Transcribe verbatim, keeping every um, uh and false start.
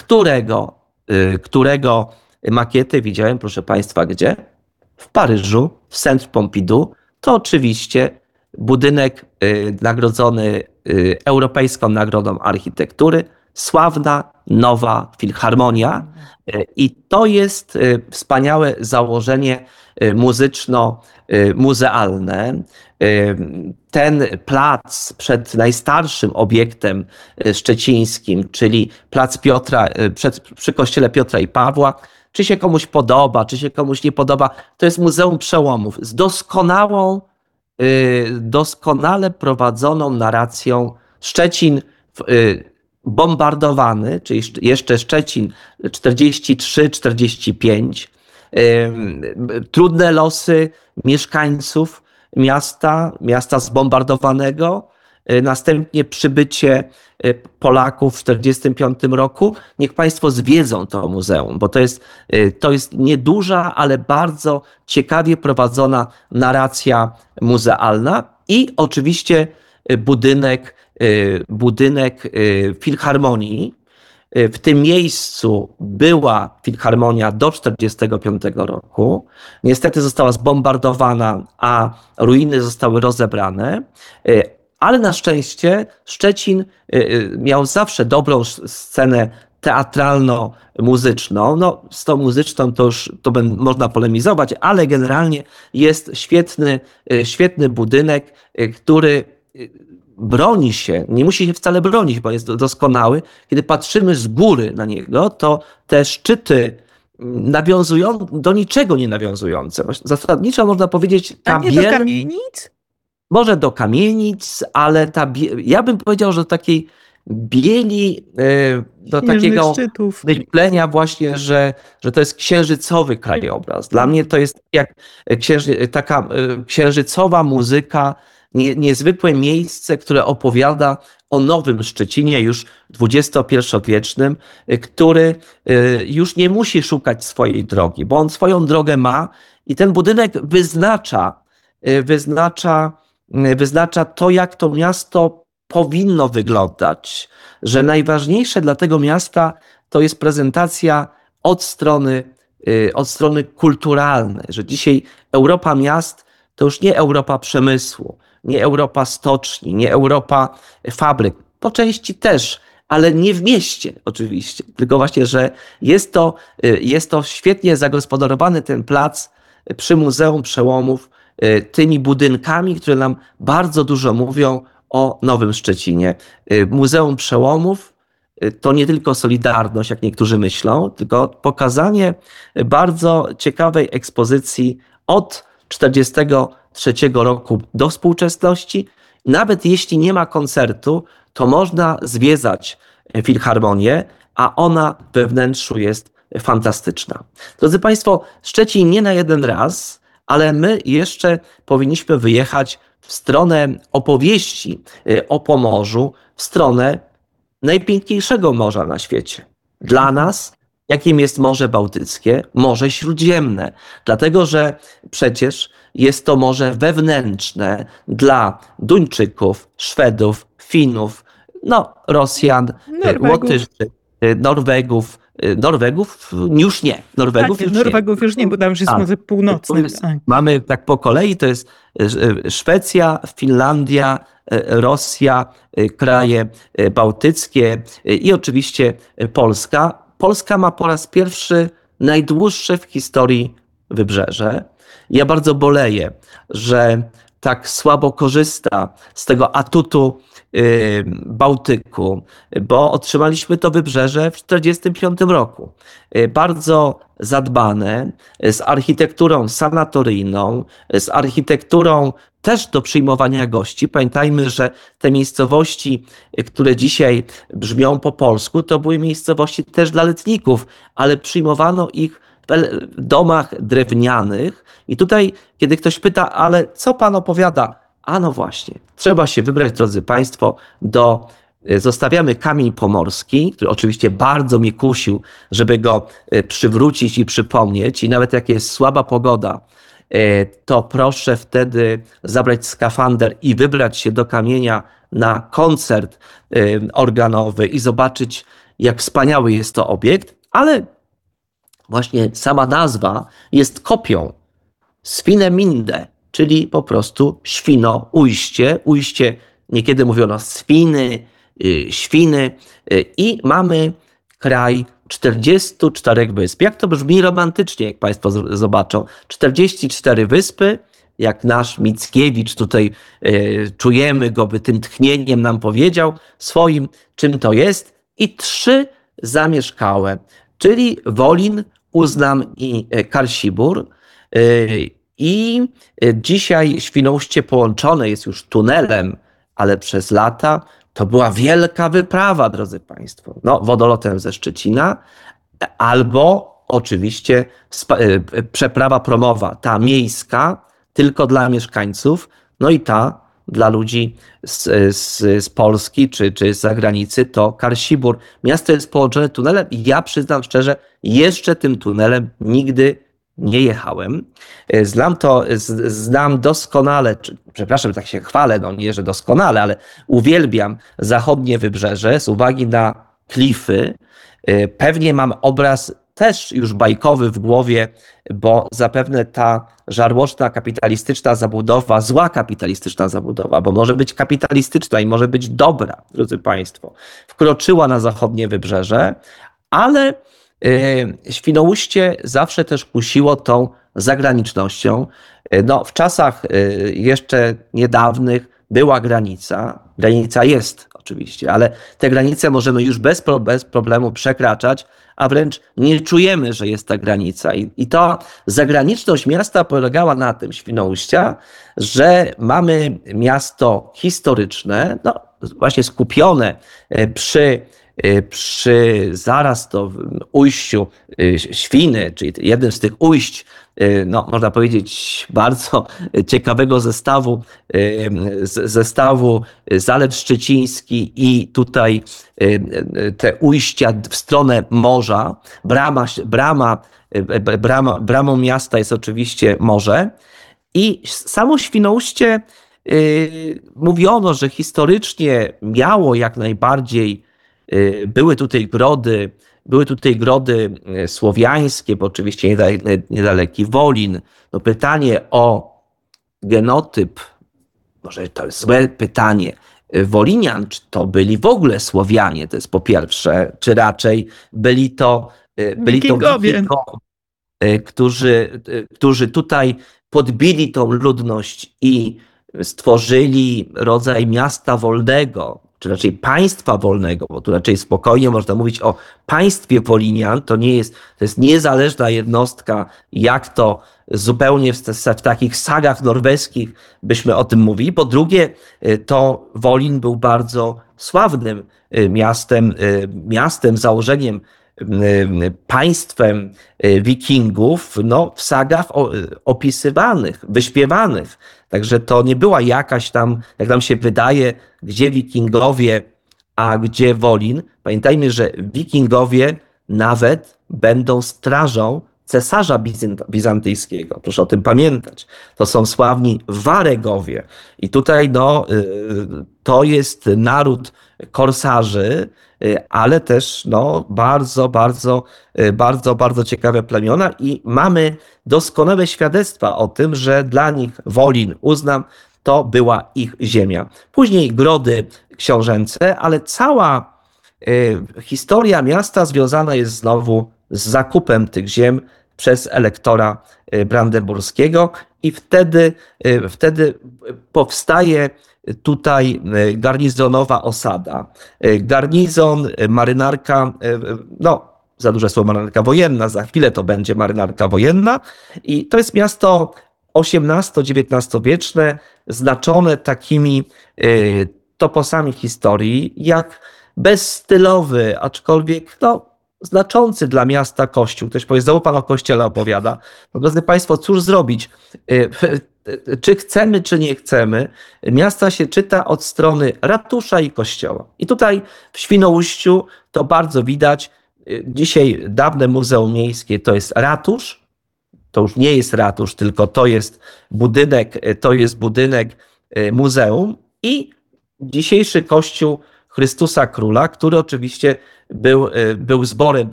którego, którego makietę widziałem, proszę Państwa, gdzie? W Paryżu, w Centre Pompidou. To oczywiście budynek nagrodzony Europejską Nagrodą Architektury, sławna Nowa Filharmonia. I to jest wspaniałe założenie muzyczno-muzealne. Ten plac przed najstarszym obiektem szczecińskim, czyli plac Piotra, przed, przy kościele Piotra i Pawła, czy się komuś podoba, czy się komuś nie podoba, to jest Muzeum Przełomów z doskonałą, doskonale prowadzoną narracją. Szczecin bombardowany, czyli jeszcze Szczecin czterdzieści trzy czterdzieści pięć, trudne losy mieszkańców miasta, miasta zbombardowanego, następnie przybycie Polaków w czterdziestym piątym roku. Niech Państwo zwiedzą to muzeum, bo to jest, to jest nieduża, ale bardzo ciekawie prowadzona narracja muzealna i oczywiście budynek, budynek Filharmonii. W tym miejscu była Filharmonia do czterdziestego piątego roku. Niestety została zbombardowana, a ruiny zostały rozebrane. Ale na szczęście Szczecin miał zawsze dobrą scenę teatralno-muzyczną. No, z tą muzyczną to już to można polemizować, ale generalnie jest świetny, świetny budynek, który broni się, nie musi się wcale bronić, bo jest doskonały. Kiedy patrzymy z góry na niego, to te szczyty nawiązują do niczego nie nawiązujące. Zasadniczo można powiedzieć, ta A nie biel... do kamienic? Może do kamienic, ale ta bie... ja bym powiedział, że do takiej bieli, do takiego szczytów. Myślenia właśnie, że, że to jest księżycowy krajobraz. Dla mnie to jest jak księży... taka księżycowa muzyka, Nie, niezwykłe miejsce, które opowiada o nowym Szczecinie, już dwudziestopierwowiecznym, który już nie musi szukać swojej drogi, bo on swoją drogę ma i ten budynek wyznacza, wyznacza, wyznacza to, jak to miasto powinno wyglądać, że najważniejsze dla tego miasta to jest prezentacja od strony, od strony kulturalnej, że dzisiaj Europa miast to już nie Europa przemysłu, nie Europa stoczni, nie Europa fabryk. Po części też, ale nie w mieście oczywiście. Tylko właśnie, że jest to, jest to świetnie zagospodarowany ten plac przy Muzeum Przełomów tymi budynkami, które nam bardzo dużo mówią o Nowym Szczecinie. Muzeum Przełomów to nie tylko solidarność, jak niektórzy myślą, tylko pokazanie bardzo ciekawej ekspozycji od czterdziestego trzeciego roku do współczesności. Nawet jeśli nie ma koncertu, to można zwiedzać Filharmonię, a ona we wnętrzu jest fantastyczna. Drodzy Państwo, Szczecin nie na jeden raz, ale my jeszcze powinniśmy wyjechać w stronę opowieści o Pomorzu, w stronę najpiękniejszego morza na świecie. Dla nas, jakim jest Morze Bałtyckie, Morze Śródziemne. Dlatego, że przecież jest to morze wewnętrzne dla Duńczyków, Szwedów, Finów, no, Rosjan, Norwegów. Łotyszy, Norwegów. Norwegów już nie. Norwegów, tak, już, Norwegów nie. już nie, bo tam już jest Morze Północne. Jest, tak. Mamy tak po kolei, to jest Szwecja, Finlandia, Rosja, kraje bałtyckie i oczywiście Polska. Polska ma po raz pierwszy najdłuższe w historii wybrzeże. Ja bardzo boleję, że tak słabo korzysta z tego atutu Bałtyku, bo otrzymaliśmy to wybrzeże w tysiąc dziewięćset czterdziestym piątym roku. Bardzo zadbane, z architekturą sanatoryjną, z architekturą też do przyjmowania gości. Pamiętajmy, że te miejscowości, które dzisiaj brzmią po polsku, to były miejscowości też dla letników, ale przyjmowano ich w domach drewnianych. I tutaj, kiedy ktoś pyta, ale co pan opowiada? A no właśnie, trzeba się wybrać, drodzy Państwo, do... Zostawiamy kamień pomorski, który oczywiście bardzo mnie kusił, żeby go przywrócić i przypomnieć. I nawet jak jest słaba pogoda, to proszę wtedy zabrać skafander i wybrać się do Kamienia na koncert organowy i zobaczyć, jak wspaniały jest to obiekt, ale właśnie sama nazwa jest kopią Swineminde, czyli po prostu świno, ujście, ujście, niekiedy mówiono swiny, yy, świny yy, i mamy kraj czterdziestu czterech wysp. Jak to brzmi romantycznie, jak Państwo z- zobaczą. czterdzieści cztery wyspy, jak nasz Mickiewicz tutaj yy, czujemy go, by tym tchnieniem nam powiedział swoim, czym to jest, i trzy zamieszkałe, czyli Wolin, Uznam i Karsibór. Yy, I dzisiaj Świnoujście połączone jest już tunelem, ale przez lata to była wielka wyprawa, drodzy Państwo. No, wodolotem ze Szczecina, albo oczywiście przeprawa promowa, ta miejska, tylko dla mieszkańców, no i ta dla ludzi z, z, z Polski czy, czy z zagranicy, to Karsibór. Miasto jest połączone tunelem i ja przyznam szczerze, jeszcze tym tunelem nigdy nie jechałem. Znam to, znam doskonale, czy, przepraszam, tak się chwalę, no nie, że doskonale, ale uwielbiam zachodnie wybrzeże z uwagi na klify. Pewnie mam obraz też już bajkowy w głowie, bo zapewne ta żarłoczna kapitalistyczna zabudowa, zła kapitalistyczna zabudowa, bo może być kapitalistyczna i może być dobra, drodzy Państwo, wkroczyła na zachodnie wybrzeże, ale Świnoujście zawsze też kusiło tą zagranicznością. No, w czasach jeszcze niedawnych była granica. Granica jest oczywiście, ale te granice możemy już bez, bez problemu przekraczać, a wręcz nie czujemy, że jest ta granica. I, i ta zagraniczność miasta polegała na tym, Świnoujścia, że mamy miasto historyczne, no właśnie skupione przy przy zaraz to ujściu Świny, czyli jednym z tych ujść, no, można powiedzieć, bardzo ciekawego zestawu, zestawu Zalew Szczeciński i tutaj te ujścia w stronę morza. Brama, brama, brama, bramą miasta jest oczywiście morze i samo Świnoujście mówiono, że historycznie miało jak najbardziej. Były tutaj grody, były tutaj grody słowiańskie, bo oczywiście niedaleki Wolin. No pytanie o genotyp, może to jest złe pytanie, Wolinian, czy to byli w ogóle Słowianie, to jest po pierwsze, czy raczej byli to, byli to wikingowie, którzy, którzy tutaj podbili tą ludność i stworzyli rodzaj miasta wolnego, czy raczej państwa wolnego, bo tu raczej spokojnie można mówić o państwie Wolinian, to nie jest, to jest niezależna jednostka, jak to zupełnie w, w takich sagach norweskich byśmy o tym mówili. Po drugie, to Wolin był bardzo sławnym miastem, miastem, założeniem, państwem wikingów, no, w sagach opisywanych, wyśpiewanych. Także to nie była jakaś tam, jak nam się wydaje, gdzie wikingowie, a gdzie Wolin. Pamiętajmy, że wikingowie nawet będą strażą cesarza bizantyjskiego. Proszę o tym pamiętać. To są sławni Waregowie. I tutaj no, to jest naród korsarzy, ale też no, bardzo, bardzo, bardzo, bardzo ciekawe plemiona i mamy doskonałe świadectwa o tym, że dla nich Wolin, Uznam, to była ich ziemia. Później grody książęce, ale cała y, historia miasta związana jest znowu z zakupem tych ziem przez elektora brandenburskiego i wtedy, y, wtedy powstaje tutaj garnizonowa osada. Garnizon, marynarka, no za duże słowo marynarka wojenna, za chwilę to będzie marynarka wojenna i to jest miasto osiemnasto-dziewiętnastowieczne, znaczone takimi toposami historii, jak bezstylowy, aczkolwiek no, znaczący dla miasta kościół. Ktoś powie, znowu pan o kościele opowiada. No, drodzy Państwo, cóż zrobić? Czy chcemy, czy nie chcemy, miasta się czyta od strony ratusza i kościoła. I tutaj w Świnoujściu to bardzo widać. Dzisiaj dawne Muzeum Miejskie to jest ratusz. To już nie jest ratusz, tylko to jest budynek, to jest budynek muzeum i dzisiejszy kościół Chrystusa Króla, który oczywiście był, był zborem